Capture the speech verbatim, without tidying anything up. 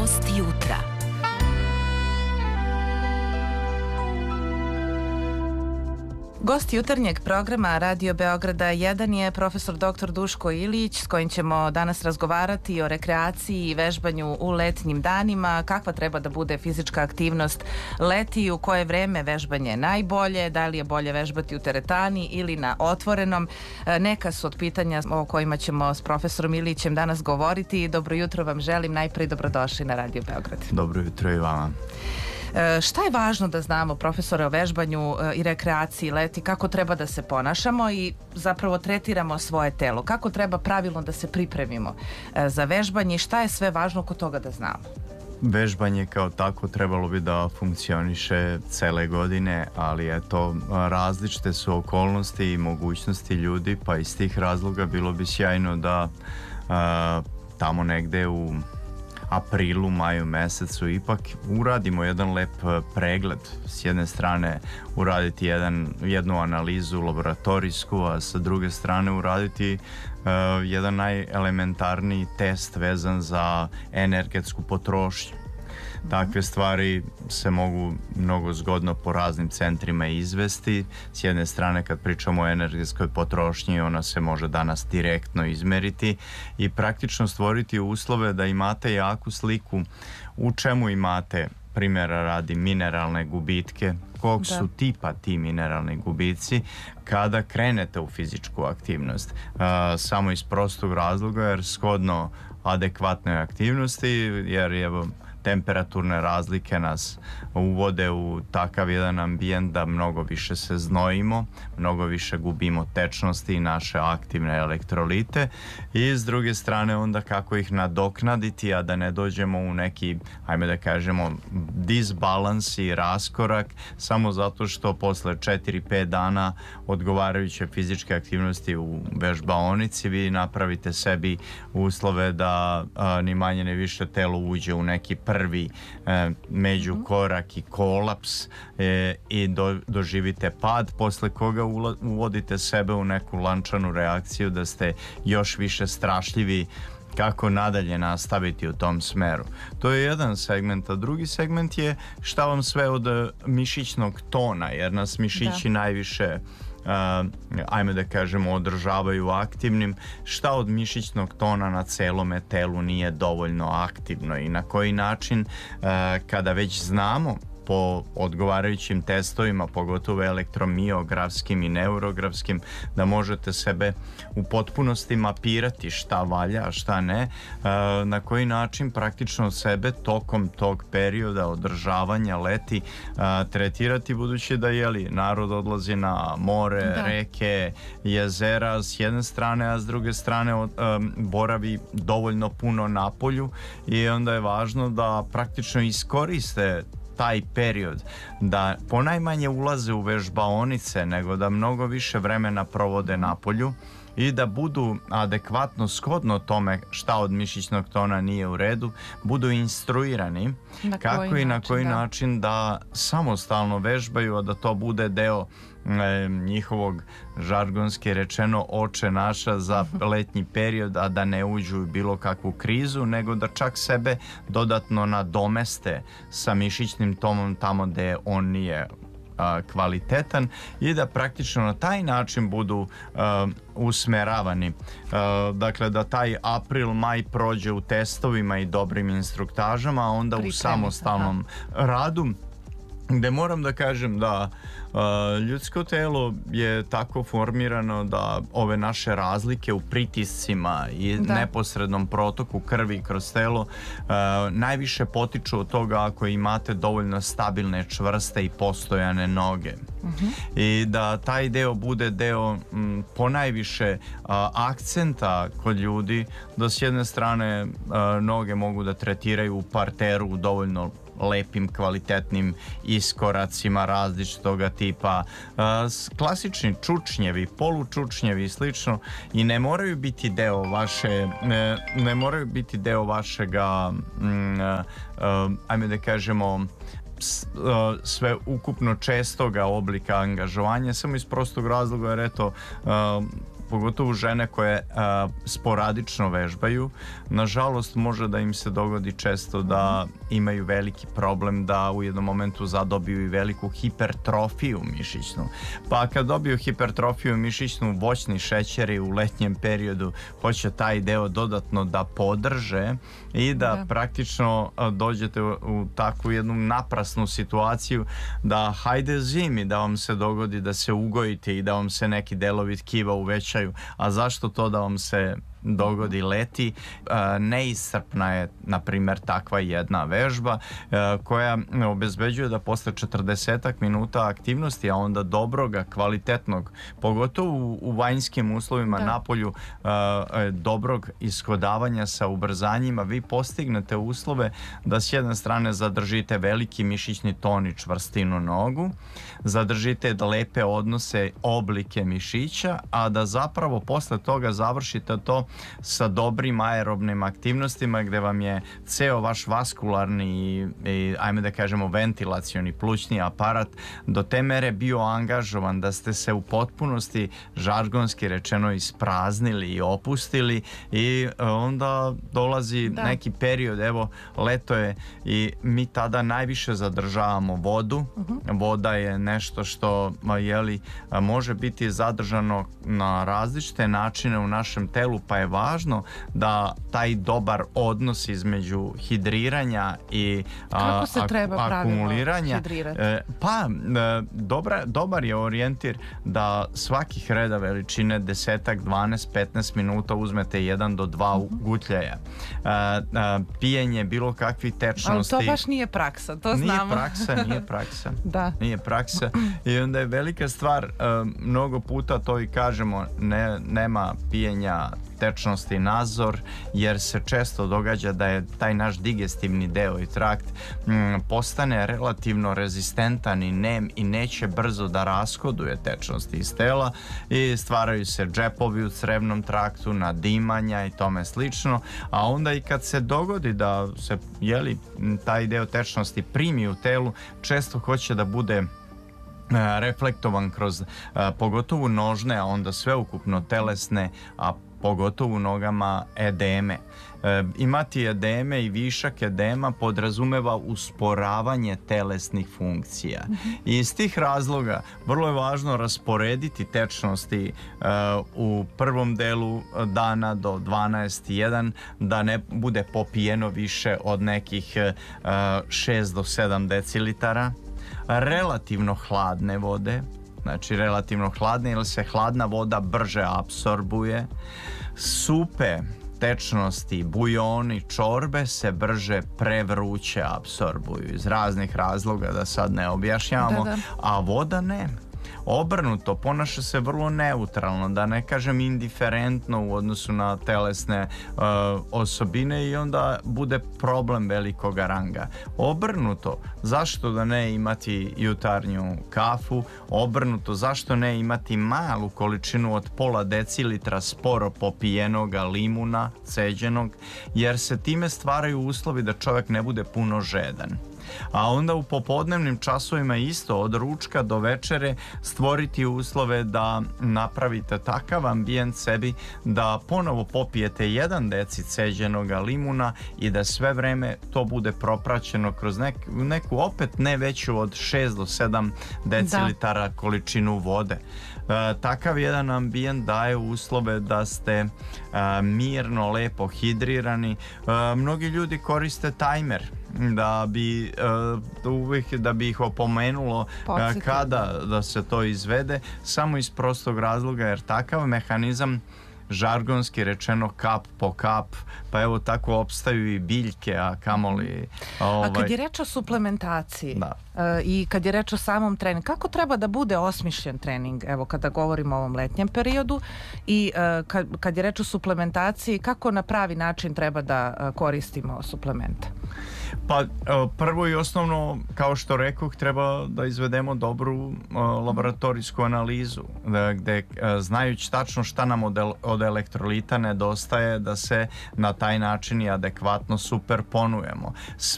Gost jutra. Gost jutarnjeg programa Radio Beograda jedan je profesor doktor Duško Ilić, s kojim ćemo danas razgovarati o rekreaciji i vežbanju u letnjim danima, kakva treba da bude fizička aktivnost leti, u koje vreme vežbanje najbolje, da li je bolje vežbati u teretani ili na otvorenom. Neka su od pitanja o kojima ćemo s profesorom Ilićem danas govoriti. Dobro jutro vam želim, najprije dobrodošli na Radio Beograd. Dobro jutro i vama. Šta je važno da znamo, profesore, o vežbanju i rekreaciji leti, kako treba da se ponašamo i zapravo tretiramo svoje telo, kako treba pravilno da se pripremimo za vežbanje i šta je sve važno oko toga da znamo? Vežbanje kao tako trebalo bi da funkcioniše cele godine, ali eto, različite su okolnosti i mogućnosti ljudi, pa iz tih razloga bilo bi sjajno da a, tamo negde u aprilu, maju mesecu ipak uradimo jedan lep pregled. S jedne strane uraditi jedan, jednu analizu laboratorijsku, a sa druge strane uraditi uh, jedan najelementarniji test vezan za energetsku potrošnju. Takve stvari se mogu mnogo zgodno po raznim centrima izvesti. S jedne strane, kad pričamo o energetskoj potrošnji, ona se može danas direktno izmeriti i praktično stvoriti uslove da imate jaku sliku u čemu imate, primjera radi, mineralne gubitke, kog da. su tipa ti mineralni gubici kada krenete u fizičku aktivnost. Uh, samo iz prostog razloga jer shodno adekvatnoj aktivnosti, jer je temperaturne razlike nas uvode u takav jedan ambijent da mnogo više se znojimo, mnogo više gubimo tečnosti i naše aktivne elektrolite i s druge strane onda kako ih nadoknaditi, a da ne dođemo u neki, ajme da kažemo, disbalans i raskorak samo zato što posle četiri pet dana odgovarajuće fizičke aktivnosti u vežbaonici vi napravite sebi uslove da a, ni manje ni više telo uđe u neki prvi e, međukorak i kolaps e, i do, doživite pad, posle koga ula, uvodite sebe u neku lančanu reakciju da ste još više strašljivi kako nadalje nastaviti u tom smeru. To je jedan segment, a drugi segment je šta vam sve od mišićnog tona, jer nas mišići da. najviše Uh, ajme da kažemo održavaju aktivnim, šta od mišićnog tona na celome telu nije dovoljno aktivno i na koji način uh, kada već znamo po odgovarajućim testovima, pogotovo elektromiografskim i neurografskim, da možete sebe u potpunosti mapirati šta valja, a šta ne, na koji način praktično sebe tokom tog perioda održavanja leti tretirati, budući da jeli, narod odlazi na more, da. reke, jezera s jedne strane, a s druge strane boravi dovoljno puno na polju i onda je važno da praktično iskoriste taj period, da ponajmanje ulaze u vežbaonice nego da mnogo više vremena provode na polju i da budu adekvatno shodno tome šta od mišićnog tona nije u redu, budu instruirani na kako i na način, koji da. način da samostalno vežbaju, a da to bude deo e, njihovog, žargonski rečeno, oče naša za letnji period, a da ne uđu u bilo kakvu krizu, nego da čak sebe dodatno nadomeste sa mišićnim tomom tamo gde on nije a, kvalitetan i da praktično na taj način budu a, usmeravani. A, dakle, da taj april, maj prođe u testovima i dobrim instruktažama, a onda Pripremi, u samostalnom aha. radu, gde moram da kažem da uh, ljudsko telo je tako formirano da ove naše razlike u pritiscima i da. neposrednom protoku krvi kroz telo uh, najviše potiču od toga ako imate dovoljno stabilne, čvrste i postojane noge. Uh-huh. I da taj deo bude deo m, ponajviše uh, akcenta kod ljudi, da s jedne strane uh, noge mogu da tretiraju u parteru u dovoljno lepim, kvalitetnim iskoracima različitoga tipa, klasični čučnjevi, polučučnjevi i slično, i ne moraju biti deo vaše ne, ne moraju biti deo vašega mm, ajme da kažemo sve ukupno čestoga oblika angažovanja, samo iz prostog razloga jer eto pogotovo žene koje a, sporadično vežbaju, nažalost može da im se dogodi često da imaju veliki problem da u jednom momentu zadobiju i veliku hipertrofiju mišićnu. Pa kad dobiju hipertrofiju mišićnu, voćni šećeri u letnjem periodu hoće taj deo dodatno da podrže i da, da. praktično dođete u, u takvu jednu naprasnu situaciju da hajde zimi da vam se dogodi da se ugojite i da vam se neki delovi tkiva uvećaju. A zašto to da vam se dogodi leti? Neiscrpna je, na primjer, takva jedna vežba koja obezbeđuje da posle četrdesetak minuta aktivnosti, a onda dobroga, kvalitetnog, pogotovo u vanjskim uslovima da. napolju, dobrog ishodavanja sa ubrzanjima, vi postignete uslove da s jedne strane zadržite veliki mišićni ton i čvrstinu nogu, zadržite lepe odnose, oblike mišića, a da zapravo posle toga završite to sa dobrim aerobnim aktivnostima gde vam je ceo vaš vaskularni i, i ajme da kažemo ventilacioni plućni aparat do te mere bio angažovan da ste se u potpunosti, žargonski rečeno, ispraznili i opustili i onda dolazi da. neki period, evo leto je i mi tada najviše zadržavamo vodu. Uh-huh. Voda je nešto što jeli, može biti zadržano na različite načine u našem telu, pa je važno da taj dobar odnos između hidriranja i Kako se a, treba ak, akumuliranja e, pa e, dobra, dobar je orijentir da svakih reda veličine desetak, dvanaest, petnaest minuta uzmete jedan do dva uh-huh. gutljaja. E, e, pijenje bilo kakvih tečnosti. Ali to baš nije praksa, to nije znamo. Praksa, nije praksa. da. Nije praksa i onda je velika stvar, e, mnogo puta to i kažemo, ne, nema pijenja tečnosti nazor, jer se često događa da je taj naš digestivni deo i trakt m, postane relativno rezistentan i nem i neće brzo da rashoduje tečnosti iz tela i stvaraju se džepovi u crevnom traktu, nadimanja i tome slično, a onda i kad se dogodi da se jeli, taj deo tečnosti primi u telu, često hoće da bude reflektovan kroz a, pogotovo nožne, a onda sveukupno telesne, a pogotovo u nogama edeme. E, imati edeme i višak edema podrazumeva usporavanje telesnih funkcija. Mm-hmm. I iz tih razloga vrlo je važno rasporediti tečnosti e, u prvom delu dana do dvanaest jedan, da ne bude popijeno više od nekih e, šest do sedam decilitara. Relativno hladne vode, znači relativno hladne, jer se hladna voda brže apsorbuje. Supe, tečnosti, bujoni, čorbe se brže prevruće apsorbuju iz raznih razloga, da sad ne objašnjavamo, da, da. a voda ne. Obrnuto, ponaša se vrlo neutralno, da ne kažem indiferentno u odnosu na telesne uh, osobine i onda bude problem velikog ranga. Obrnuto, zašto da ne imati jutarnju kafu? Obrnuto, zašto ne imati malu količinu od pola decilitra sporo popijenoga limuna, ceđenog, jer se time stvaraju uslovi da čovjek ne bude puno žedan. A onda u popodnevnim časovima isto od ručka do večere stvoriti uslove da napravite takav ambijent sebi da ponovo popijete jedan deci ceđenog limuna i da sve vreme to bude propraćeno kroz nek, neku opet ne veću od šest do sedam decilitara da. količinu vode. E, takav jedan ambijent daje uslove da ste e, mirno, lepo hidrirani. E, mnogi ljudi koriste tajmer da bi uh, uvijek da bi ih opomenulo uh, kada da se to izvede, samo iz prostog razloga jer takav mehanizam, žargonski rečeno, kap po kap, pa evo tako opstaju i biljke, a kamoli ovaj... A kad je reč o suplementaciji da. uh, i kad je reč o samom treningu, kako treba da bude osmišljen trening, evo kada govorimo o ovom letnjem periodu i uh, kad, kad je reč o suplementaciji, kako na pravi način treba da uh, koristimo suplemente? Pa prvo i osnovno, kao što rekoh, treba da izvedemo dobru laboratorijsku analizu, da, gde znajući tačno šta nam od, od elektrolita nedostaje, da se na taj način i adekvatno superponujemo.